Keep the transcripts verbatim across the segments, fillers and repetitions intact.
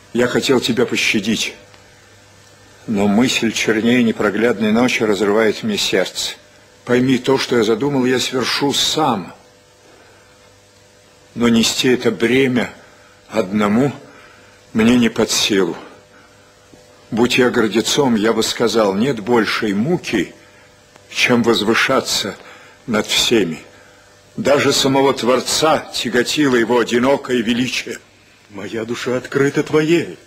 Я хотел тебя пощадить, но мысль чернее непроглядной ночи разрывает мне сердце. Пойми, то, что я задумал, я свершу сам. Но нести это бремя одному мне не под силу. Будь я гордецом, я бы сказал, нет большей муки, чем возвышаться над всеми. Даже самого Творца тяготило его одинокое величие. Моя душа открыта твоей.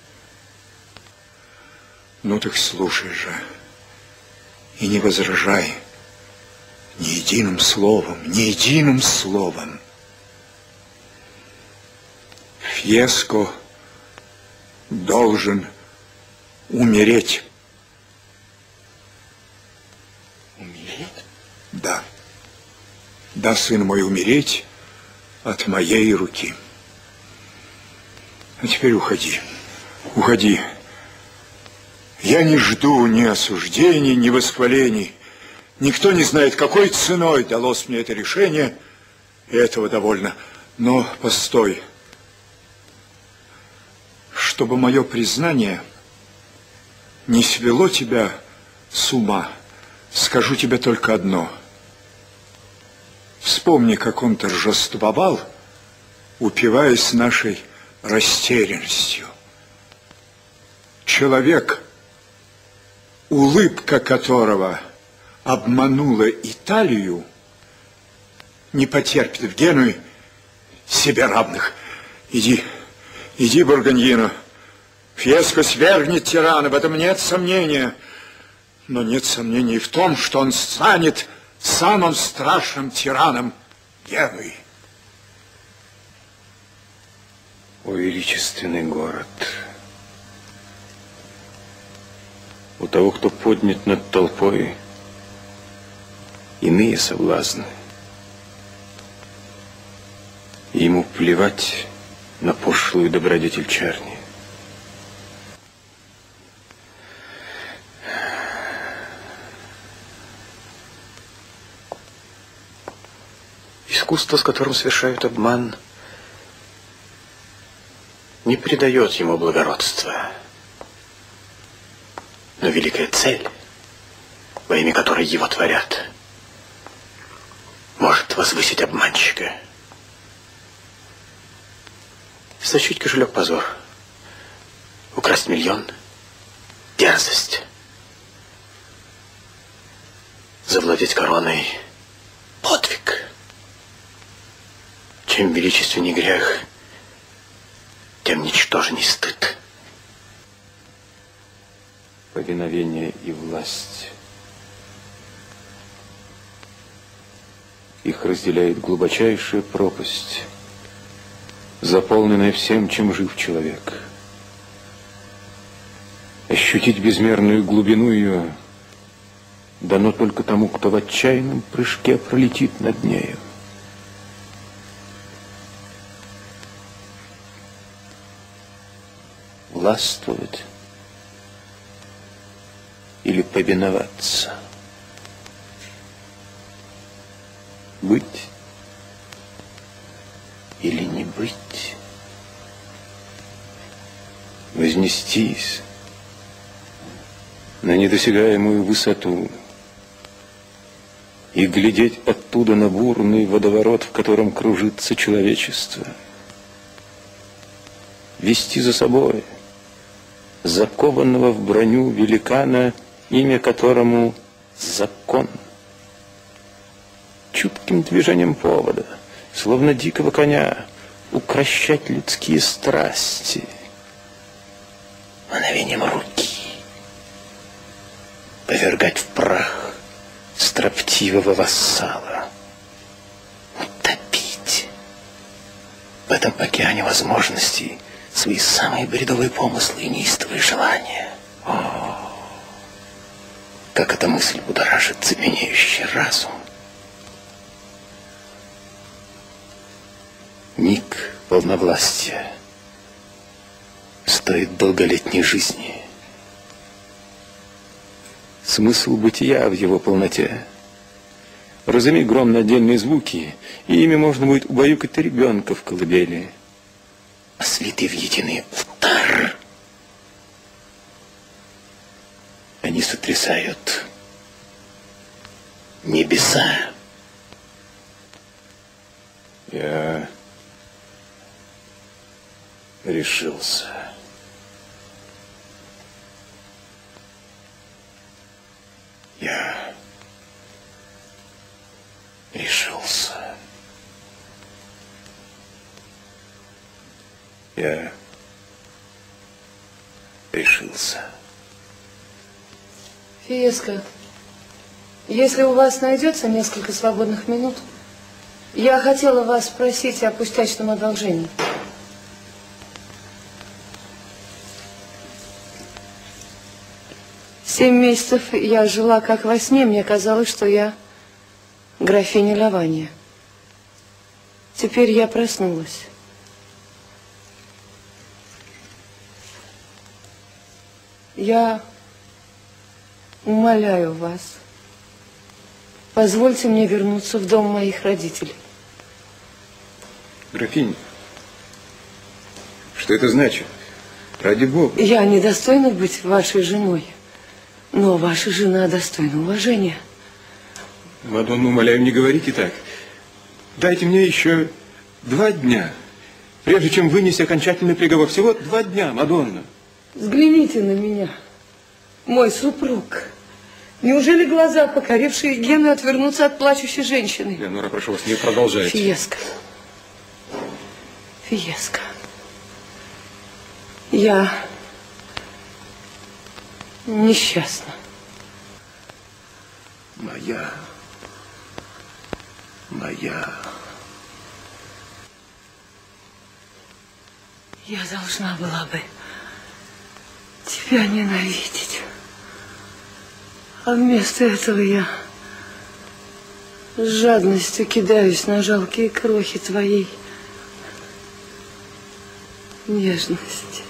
Ну так слушай же и не возражай ни единым словом, ни единым словом. Фьеско должен умереть. Умереть? Да. Да, сын мой, умереть от моей руки. А теперь уходи. Уходи. Я не жду ни осуждений, ни восхвалений. Никто не знает, какой ценой далось мне это решение, и этого довольно. Но постой. Чтобы мое признание не свело тебя с ума, скажу тебе только одно. Вспомни, как он торжествовал, упиваясь нашей растерянностью. Человек, улыбка которого обманула Италию, не потерпит в Генуе себе равных. Иди, иди, Бургоньино. Фьеско свергнет тирана, в этом нет сомнения. Но нет сомнений в том, что он станет самым страшным тираном Генуи. О, величественный город! У того, кто поднят над толпой, иные соблазны. И ему плевать на пошлую добродетель черни. Искусство, с которым совершают обман, не придает ему благородства. Но великая цель, во имя которой его творят, может возвысить обманщика. Стащить кошелек — позор. Украсть миллион — дерзость. Завладеть короной — подвиг. Чем величественней грех, тем ничтожней стыд. Повиновение и власть. Их разделяет глубочайшая пропасть, заполненная всем, чем жив человек. Ощутить безмерную глубину ее дано только тому, кто в отчаянном прыжке пролетит над нею. Властвовать или повиноваться? Быть или не быть? Вознестись на недосягаемую высоту и глядеть оттуда на бурный водоворот, в котором кружится человечество. Вести за собой закованного в броню великана, имя которому закон. Чутким движением повода, словно дикого коня, укрощать людские страсти. Мановением руки повергать в прах строптивого вассала. Утопить в этом океане возможностей свои самые бредовые помыслы и неистовые желания. О, как эта мысль будоражит цепенеющий разум. Миг полновластия стоит долголетней жизни. Смысл бытия в его полноте. Разуми гром на отдельные звуки, и ими можно будет убаюкать ребенка в колыбели. А слитый в единый удар сотрясают небеса. Я решился. Я решился. Я решился. Фиеско, если у вас найдется несколько свободных минут, я хотела вас спросить о пустячном одолжении. Семь месяцев я жила как во сне, мне казалось, что я графиня Лавания. Теперь я проснулась. Я умоляю вас, позвольте мне вернуться в дом моих родителей. Графиня, что это значит? Ради Бога. Я недостойна быть вашей женой, но ваша жена достойна уважения. Мадонна, умоляю, не говорите так. Дайте мне еще два дня, прежде чем вынести окончательный приговор. Всего два дня, Мадонна. Взгляните на меня, мой супруг. Неужели глаза, покорившие Гену, отвернутся от плачущей женщины? Леонора, прошу вас, не продолжайте. Фиеско. Фиеско. Я несчастна. Моя, моя. Я должна была бы тебя ненавидеть. А вместо этого я с жадностью кидаюсь на жалкие крохи твоей нежности.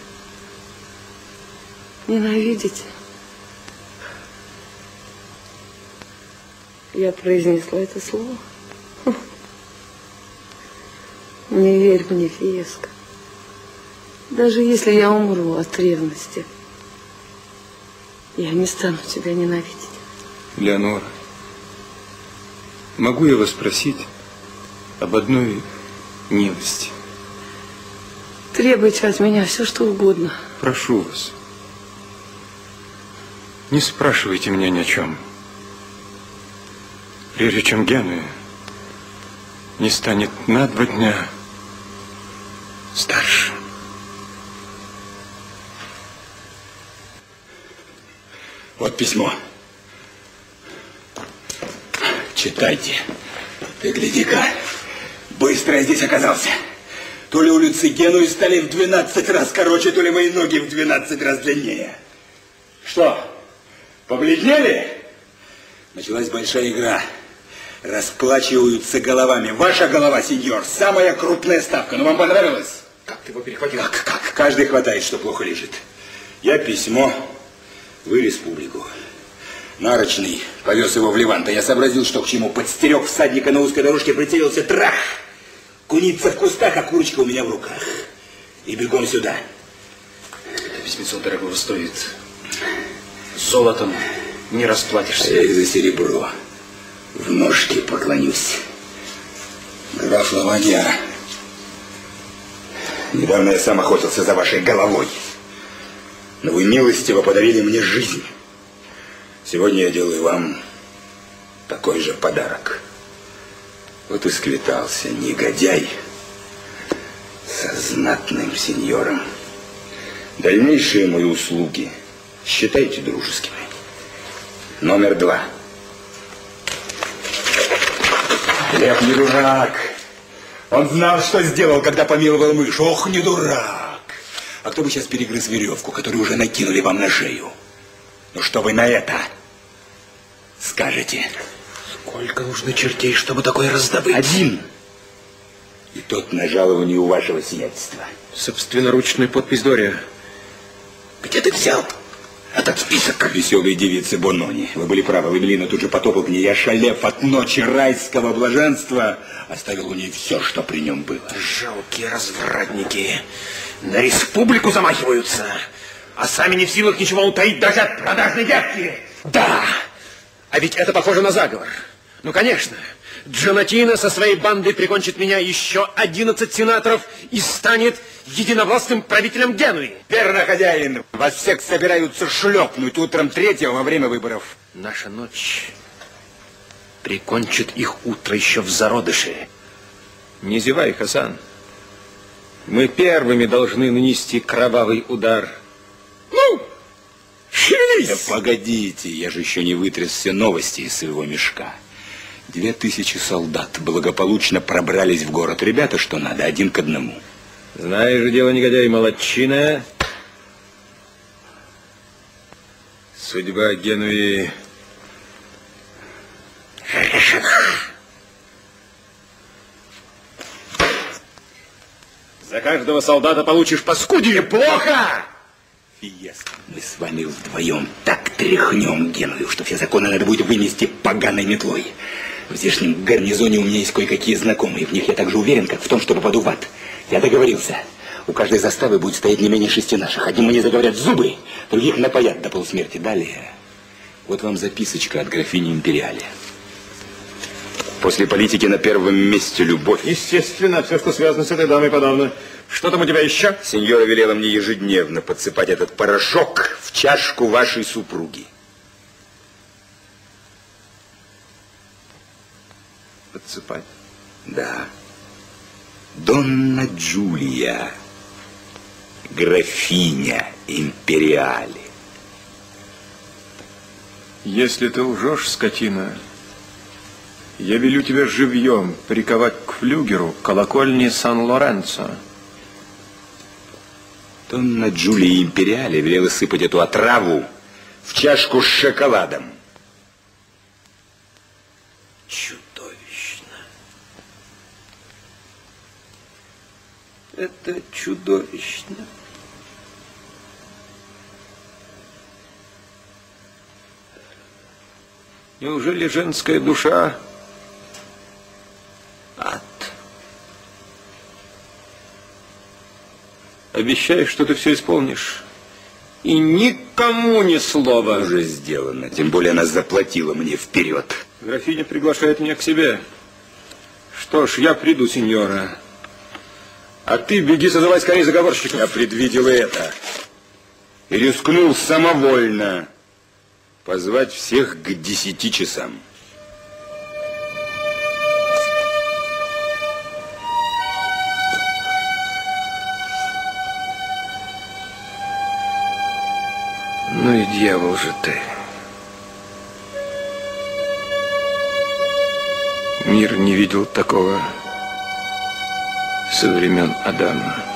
Ненавидеть? Я произнесла это слово. Не верь мне, Фиеско. Даже если я умру от ревности, я не стану тебя ненавидеть. Леонора, могу я вас спросить об одной милости? Требуйте от меня все, что угодно. Прошу вас, не спрашивайте меня ни о чем. Прежде чем Генуя не станет на два дня старше. Вот письмо. Читайте. Ты гляди-ка, быстро я здесь оказался. То ли улицы Генуи стали в двенадцать раз короче, то ли мои ноги в двенадцать раз длиннее. Что, побледнели? Началась большая игра. Расплачиваются головами. Ваша голова, сеньор, самая крупная ставка. Ну, вам понравилось? Как ты его перехватил? Как, как? Каждый хватает, что плохо лежит. Я письмо, вы республику. Нарочный повез его в Левант, а я сообразил, что к чему. Подстерег всадника на узкой дорожке, прицелился, трах! Куница в кустах, а курочка у меня в руках. И бегом сюда. Это письмецо дорогого стоит. Золотом не расплатишься. А я и за серебро в ножки поклонюсь. Граф Лавания, недавно я сам охотился за вашей головой. Но вы милостиво подарили мне жизнь. Сегодня я делаю вам такой же подарок. Вот и сквитался негодяй со знатным сеньором. Дальнейшие мои услуги считайте дружескими. Номер два. Лев не дурак. Он знал, что сделал, когда помиловал мышь. Ох, не дурак. А кто бы сейчас перегрыз веревку, которую уже накинули вам на шею? Ну что вы на это скажете? Сколько нужно чертей, чтобы такое раздобыть? Один. И тот на жаловании у вашего сиятельства. Собственноручная подпись Дория. Где ты взял этот список? Веселые девицы Бонони. Вы были правы, Эвелина тут же потопал к ней. Я, шалев от ночи райского блаженства, оставил у ней все, что при нем было. Жалкие развратники. На республику замахиваются. а сами не в силах ничего утаить даже от продажной девки. Да, а ведь это похоже на заговор. Ну, конечно, Джонатино со своей бандой прикончит меня, еще одиннадцать сенаторов и станет единовластным правителем Генуи. Верно, хозяин. Вас всех собираются шлепнуть утром третьего во время выборов. Наша ночь прикончит их утро еще в зародыше. Не зевай, Хасан. Мы первыми должны нанести кровавый удар. Ну, шевелись! Да погодите, я же еще не вытряс все новости из своего мешка. Две тысячи солдат благополучно пробрались в город. Ребята, что надо, один к одному. Знаешь, дело, негодяй, молодчина. Судьба Генуи решена. За каждого солдата получишь паскудие. Плохо! Фиеста, мы с вами вдвоем так тряхнем Геную, что все законы надо будет вынести поганой метлой. В здешнем гарнизоне у меня есть кое-какие знакомые. В них я так же уверен, как в том, что попаду в ад. Я договорился. У каждой заставы будет стоять не менее шести наших. Одним мне заговорят зубы, других напоят до полусмерти. Далее, вот вам записочка от графини Империали. После политики на первом месте любовь. Естественно, все, что связано с этой дамой, подобно. Что там у тебя еще? Сеньора велела мне ежедневно подсыпать этот порошок в чашку вашей супруги. Подсыпать? Да. Донна Джулия, графиня Империали. Если ты лжешь, скотина, я велю тебя живьем приковать к флюгеру колокольни Сан-Лоренцо. Донна Джулия Империали велела сыпать эту отраву в чашку с шоколадом. Чудовищно. Это чудовищно. Неужели женская душа ад? Обещаешь, что ты все исполнишь. И никому ни слова. Уже сделано. Тем более она заплатила мне вперед. Графиня приглашает меня к себе. Что ж, я приду, сеньора. А ты беги, созывай скорее заговорщиков. Я предвидел это. И рискнул самовольно позвать всех к десяти часам. Ну и дьявол же ты. Мир не видел такого со времен Адама.